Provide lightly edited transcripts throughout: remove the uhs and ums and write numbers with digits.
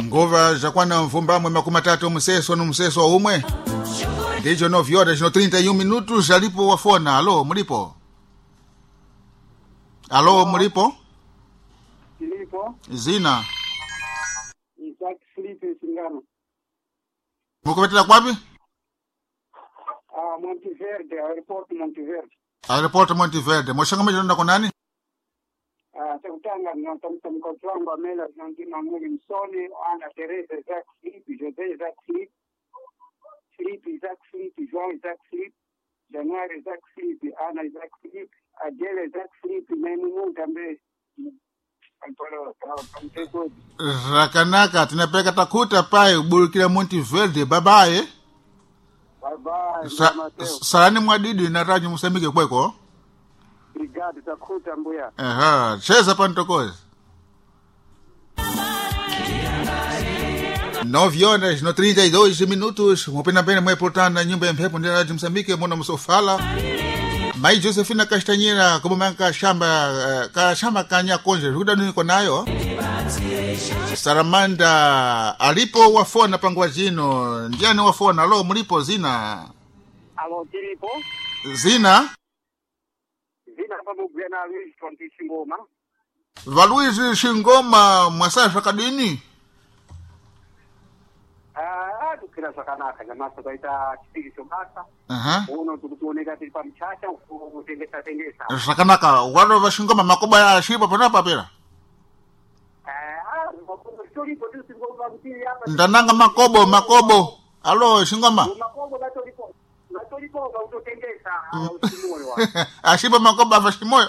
ngova zakwana mvumbamwe makumi atatu mseso numseso umwe ndicho novyota chino 31 minutos alipo wafona. Alo mulipo? Alo mulipo? Filipo Zina Isaac Filipe Singano. mukupetela kwapi? Monteverde, aeroport Monteverde. Aeroport Monteverde. Mwashangamiji nenda kunani? Sekutanga natamka mkoto wangu amela tunangina mwili msoni Ana Teresa Isaac Filipe, Jose Isaac Filipe, Filipe Isaac Filipe, João Isaac Filipe, Januari Isaac Filipe, Ana Isaac Filipe, Adela Isaac Filipe, Maimungu tambe Rakanaka tinapeka takuta pae uburukila Monteverde. Babaye bye. Sarani mwadidi na raji musamike kweko. Brigade takuta mbuya. Aha, cheza pantokozi. Novionas no 32 minutos. Mupena pena mwe portana nyumba mpepo ndira raji Msambike mwana msofala. Mai Josefina Castanheira como manka shamba kanya konje ruda niko nayo. Saramanda alipo wafona pangwa jino. Ndiani wafona? Alo mulipo Zina? Alo tilipo? Zina Pamoja na Luis Fonti Shingoma. Valuizi Shingoma mwasasha kadini? Tukira sakanaka nyamasa kaita kipigi chobasa. Uno tukutuoneka tilipa mchacha utengesa. Sakanaka walo wa Shingoma makoba ya shiba panapa pera? Ndananga makobo. Alo Shingoma? Makobo latolipo utotengesa. Ashiba makoba vashimoyo?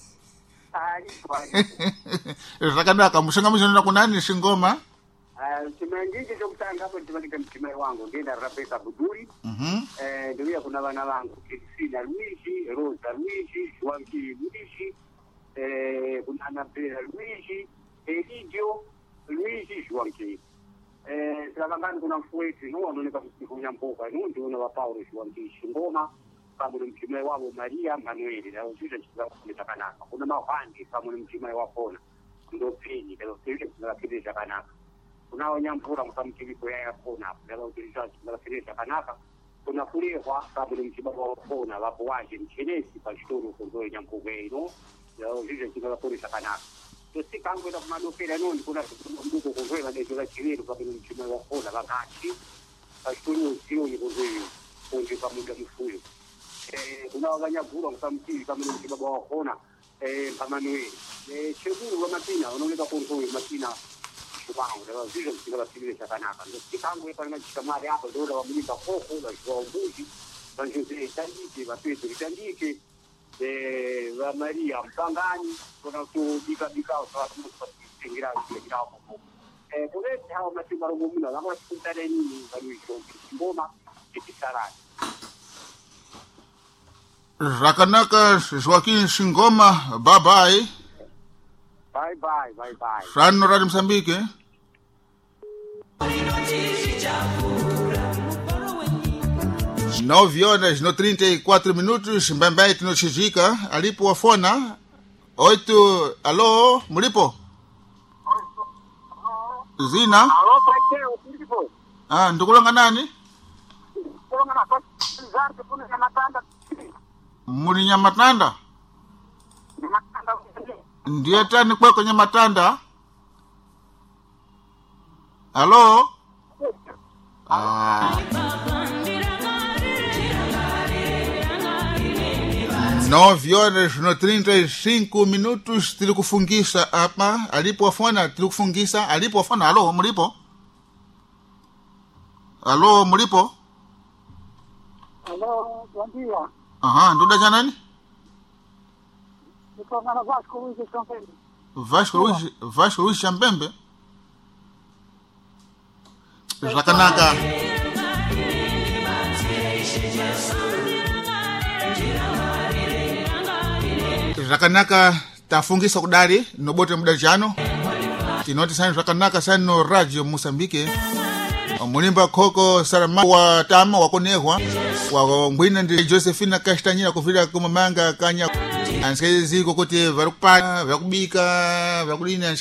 Sakanaka mshangamizo nina kunani Shingoma? Chimengiki chokutanga hapo nitimagita mchimai wangu ngenda Rebecca Buduri. Ndio kuna wana wangu Cristina Luigi, Rosa Luigi, Joanki Luigi, kuna Anabela Luigi, Eligio Luigi Joanki. Sasa kuna mfueti no anaoneka kusifunya mpoka no ndio na Paulo Joanki Shingoma kama ni mchimai wao Maria Manuel na ujue chakula kanaka. Kuna mawandi kama ni mchimai wao Pona. Ndio pini ndio sio kile kanaka. Kuna wanyamvura mkamkiliko ya Pona ndio utilizaji na kile kanaka. Kuna kulehwa kama ni mchimai wao Pona wapo waje mchenesi kwa shitoro ndio nyamkuge no ndio ujue kile kanaka. Si kango da madopera non kuna mduko kuzoea ndio za chilero kwa ni mchimai wao Pona wakati ashuru sio ni kuzoea onje pamoja mfuyo. Kuna wanyagura mkamkili kama ni mchimai wao Pona Manuel cheguru wa Matina unaoneka kongo Matina shubao ndio zile zile zile za kanaka ndio kitango hapa na chikamari hapo ndio wa mlinda koko na kwa mbuzi na Jose Tandike wa Petro Tandike wa Maria Mpangani kuna kubika kwa kutengira kile hapo kuleta hao machimba rugumuna kama sikutane nini bali ngoma ikisarani. Rakanaka Joaquim Shingoma, bye. Bye. Rano Radio Msambike. Novionas no 34 minutos. Mbambai tinochijika. Alipo wafona 8. Alo mulipo? Zina? Alo Pateo Filipo. Ndukulanga nani? Kulanga na kwa Zarte kuna Matanda. Muri Nyamatanda? Ndiye tani kwa kwenye Matanda? Alo? Novionas no 35 minutos. Tilikufungisha hapa. Alipo wafona tilikufungisha. Alipo wafona. Alo mulipo? Alo mulipo? Alo Bandia. Nduda janani? Niko na Vasco Luis Champembe. Vasco Luis Champembe? Rakanaka. Rakanaka tafungisa kudari nobote mudajano. Tinoti sana rakanaka sana no radio Mosambike. Mulimba koko sarama wa tama wakonehwa wa ngwina ndi Josefina Castanheira kuvira kuma manga kanya anskezi kokote varukupana vakubika vakulina